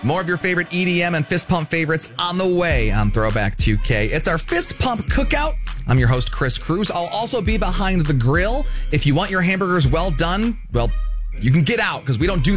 More of your favorite EDM and fist pump favorites on the way on Throwback 2K. It's our fist pump cookout. I'm your host, Chris Cruz. I'll also be behind the grill. If you want your hamburgers well done, well, you can get out because we don't do